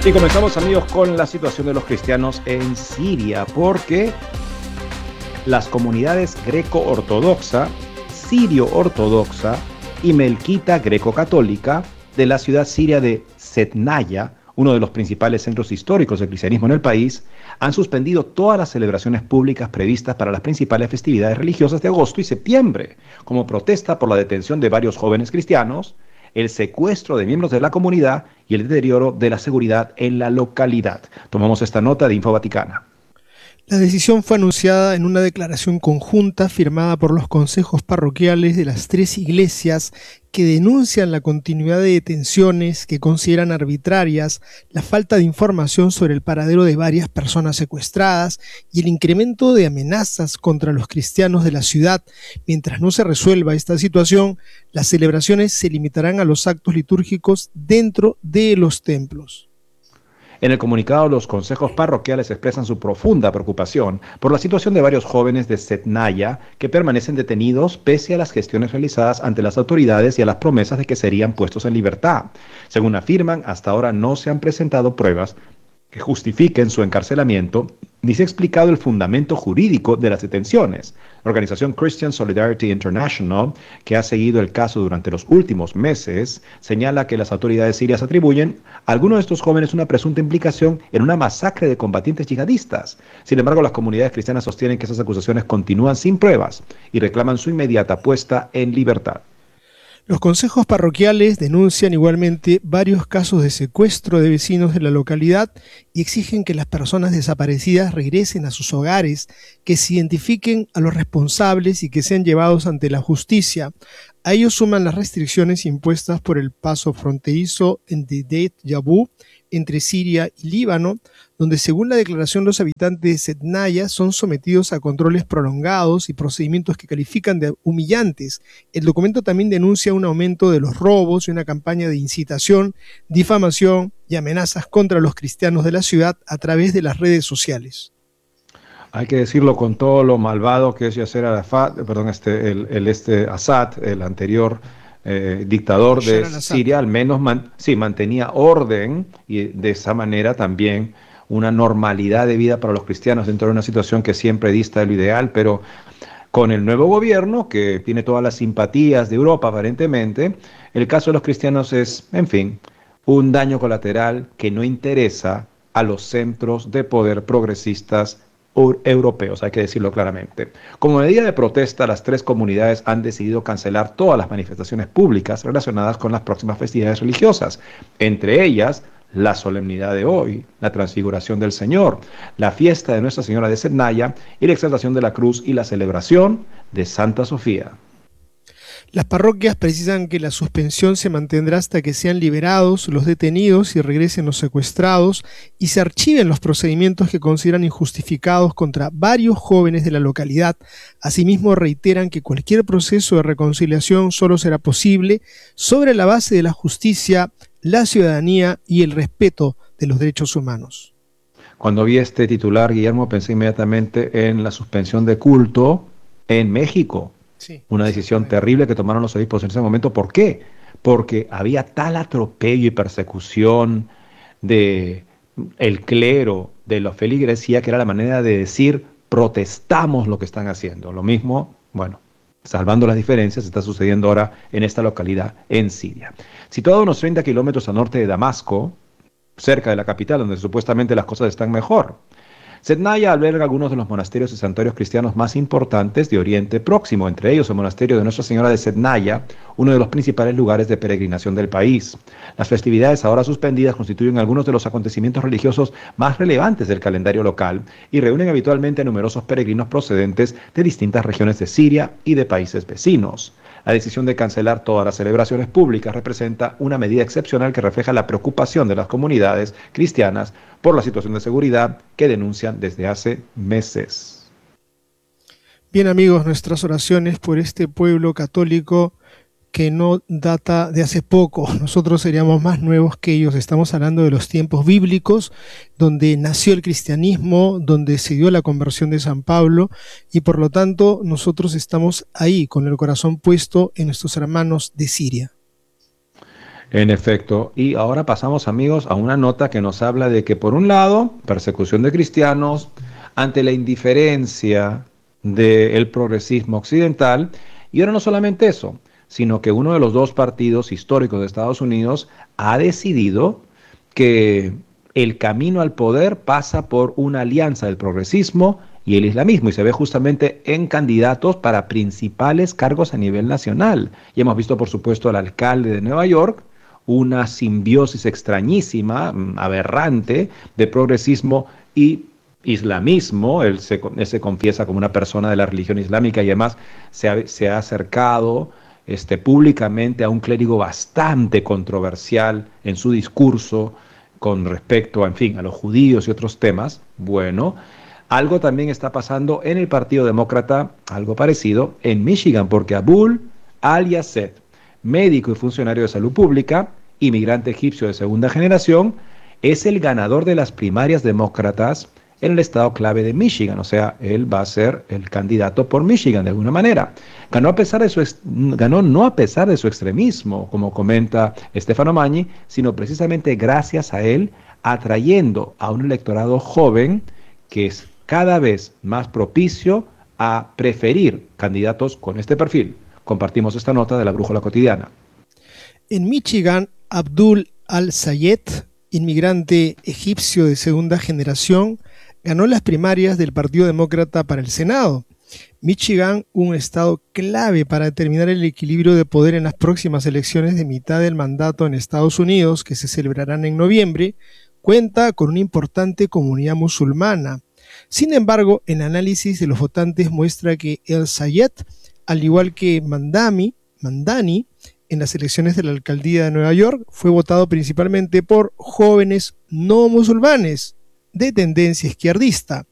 Y comenzamos, amigos, con la situación de los cristianos en Siria, porque las comunidades greco-ortodoxa, sirio-ortodoxa y melquita greco-católica de la ciudad siria de Setnaya, uno de los principales centros históricos del cristianismo en el país, han suspendido todas las celebraciones públicas previstas para las principales festividades religiosas de agosto y septiembre, como protesta por la detención de varios jóvenes cristianos, el secuestro de miembros de la comunidad y el deterioro de la seguridad en la localidad. Tomamos esta nota de Info Vaticana. La decisión fue anunciada en una declaración conjunta firmada por los consejos parroquiales de las tres iglesias que denuncian la continuidad de detenciones que consideran arbitrarias, la falta de información sobre el paradero de varias personas secuestradas y el incremento de amenazas contra los cristianos de la ciudad. Mientras no se resuelva esta situación, las celebraciones se limitarán a los actos litúrgicos dentro de los templos. En el comunicado, los consejos parroquiales expresan su profunda preocupación por la situación de varios jóvenes de Setnaya que permanecen detenidos pese a las gestiones realizadas ante las autoridades y a las promesas de que serían puestos en libertad. Según afirman, hasta ahora no se han presentado pruebas que justifiquen su encarcelamiento, ni se ha explicado el fundamento jurídico de las detenciones. La organización Christian Solidarity International, que ha seguido el caso durante los últimos meses, señala que las autoridades sirias atribuyen a algunos de estos jóvenes una presunta implicación en una masacre de combatientes yihadistas. Sin embargo, las comunidades cristianas sostienen que esas acusaciones continúan sin pruebas y reclaman su inmediata puesta en libertad. Los consejos parroquiales denuncian igualmente varios casos de secuestro de vecinos de la localidad y exigen que las personas desaparecidas regresen a sus hogares, que se identifiquen a los responsables y que sean llevados ante la justicia. A ellos suman las restricciones impuestas por el paso fronterizo en Dedet Yabu, entre Siria y Líbano, donde según la declaración los habitantes de Setnaya son sometidos a controles prolongados y procedimientos que califican de humillantes. El documento también denuncia un aumento de los robos y una campaña de incitación, difamación y amenazas contra los cristianos de la ciudad a través de las redes sociales. Hay que decirlo con todo lo malvado que es Yasser Arafat, Assad, el anterior dictador de Siria, al menos mantenía orden y de esa manera también una normalidad de vida para los cristianos dentro de una situación que siempre dista de lo ideal, pero con el nuevo gobierno, que tiene todas las simpatías de Europa aparentemente, el caso de los cristianos es, en fin, un daño colateral que no interesa a los centros de poder progresistas europeos, hay que decirlo claramente. Como medida de protesta, las tres comunidades han decidido cancelar todas las manifestaciones públicas relacionadas con las próximas festividades religiosas, entre ellas la solemnidad de hoy, la transfiguración del Señor, la fiesta de Nuestra Señora de Setnaya y la exaltación de la cruz y la celebración de Santa Sofía. Las parroquias precisan que la suspensión se mantendrá hasta que sean liberados los detenidos y regresen los secuestrados y se archiven los procedimientos que consideran injustificados contra varios jóvenes de la localidad. Asimismo, reiteran que cualquier proceso de reconciliación solo será posible sobre la base de la justicia, la ciudadanía y el respeto de los derechos humanos. Cuando vi este titular, Guillermo, pensé inmediatamente en la suspensión de culto en México. Sí, una decisión terrible que tomaron los obispos en ese momento. ¿Por qué? Porque había tal atropello y persecución de el clero, de la feligresía, que era la manera de decir, protestamos lo que están haciendo. Lo mismo, bueno, salvando las diferencias, está sucediendo ahora en esta localidad en Siria. Situado a unos 30 kilómetros al norte de Damasco, cerca de la capital, donde supuestamente las cosas están mejor, Setnaya alberga algunos de los monasterios y santuarios cristianos más importantes de Oriente Próximo, entre ellos el monasterio de Nuestra Señora de Setnaya, uno de los principales lugares de peregrinación del país. Las festividades ahora suspendidas constituyen algunos de los acontecimientos religiosos más relevantes del calendario local y reúnen habitualmente a numerosos peregrinos procedentes de distintas regiones de Siria y de países vecinos. La decisión de cancelar todas las celebraciones públicas representa una medida excepcional que refleja la preocupación de las comunidades cristianas por la situación de seguridad que denuncian desde hace meses. Bien, amigos, nuestras oraciones por este pueblo católico que no data de hace poco. Nosotros seríamos más nuevos que ellos. Estamos hablando de los tiempos bíblicos, donde nació el cristianismo, donde se dio la conversión de San Pablo, y por lo tanto nosotros estamos ahí con el corazón puesto en nuestros hermanos de Siria. En efecto, y ahora pasamos, amigos, a una nota que nos habla de que, por un lado, persecución de cristianos ante la indiferencia del progresismo occidental, y ahora no solamente eso, sino que uno de los dos partidos históricos de Estados Unidos ha decidido que el camino al poder pasa por una alianza del progresismo y el islamismo, y se ve justamente en candidatos para principales cargos a nivel nacional. Y hemos visto, por supuesto, al alcalde de Nueva York, una simbiosis extrañísima, aberrante, de progresismo y islamismo. Él se confiesa como una persona de la religión islámica y además se ha acercado públicamente a un clérigo bastante controversial en su discurso con respecto a, en fin, a los judíos y otros temas. Bueno, algo también está pasando en el Partido Demócrata, algo parecido, en Michigan, porque Abul al-Yased, médico y funcionario de salud pública, inmigrante egipcio de segunda generación, es el ganador de las primarias demócratas en el estado clave de Michigan. O sea, él va a ser el candidato por Michigan de alguna manera. Ganó no a pesar de su extremismo, como comenta Stefano Magni, sino precisamente gracias a él, atrayendo a un electorado joven que es cada vez más propicio a preferir candidatos con este perfil. Compartimos esta nota de la Brújula Cotidiana. En Michigan, Abdul al-Sayed, inmigrante egipcio de segunda generación, ganó las primarias del Partido Demócrata para el Senado. Michigan, un estado clave para determinar el equilibrio de poder en las próximas elecciones de mitad del mandato en Estados Unidos, que se celebrarán en noviembre, cuenta con una importante comunidad musulmana. Sin embargo, el análisis de los votantes muestra que el-Sayed, al igual que Mamdani, en las elecciones de la alcaldía de Nueva York, fue votado principalmente por jóvenes no musulmanes de tendencia izquierdista.